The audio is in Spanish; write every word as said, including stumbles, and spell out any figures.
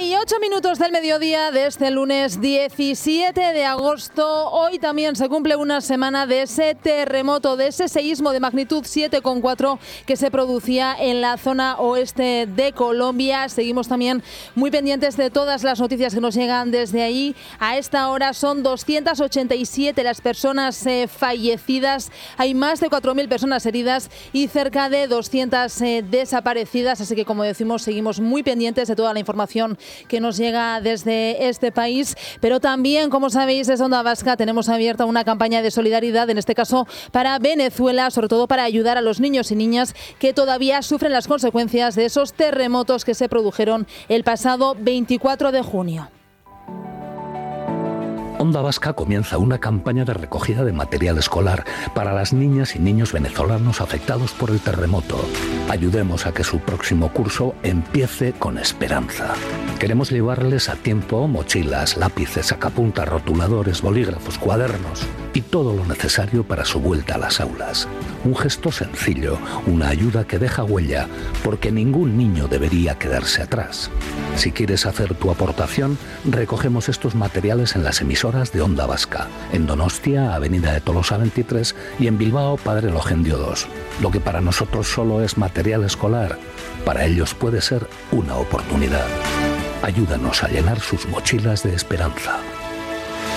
y ocho minutos del mediodía de este lunes diecisiete de agosto. Hoy también se cumple una semana de ese terremoto, de ese seísmo de magnitud siete coma cuatro que se producía en la zona oeste de Colombia. Seguimos también muy pendientes de todas las noticias que nos llegan desde ahí. A esta hora son doscientas ochenta y siete las personas eh, fallecidas. Hay más de cuatro mil personas heridas y cerca de doscientas eh, desaparecidas. Así que, como decimos, seguimos muy pendientes de toda la información que nos llega desde este país. Pero también, como sabéis, desde Onda Vasca tenemos abierta una campaña de solidaridad, en este caso para Venezuela, sobre todo para ayudar a los niños y niñas que todavía sufren las consecuencias de esos terremotos que se produjeron el pasado veinticuatro de junio. Onda Vasca comienza una campaña de recogida de material escolar para las niñas y niños venezolanos afectados por el terremoto. Ayudemos a que su próximo curso empiece con esperanza. Queremos llevarles a tiempo mochilas, lápices, sacapuntas, rotuladores, bolígrafos, cuadernos y todo lo necesario para su vuelta a las aulas. Un gesto sencillo, una ayuda que deja huella, porque ningún niño debería quedarse atrás. Si quieres hacer tu aportación, recogemos estos materiales en las emisoras de Onda Vasca, en Donostia, Avenida de Tolosa veintitrés, y en Bilbao, Padre Logendio dos. Lo que para nosotros solo es material escolar, para ellos puede ser una oportunidad. Ayúdanos a llenar sus mochilas de esperanza.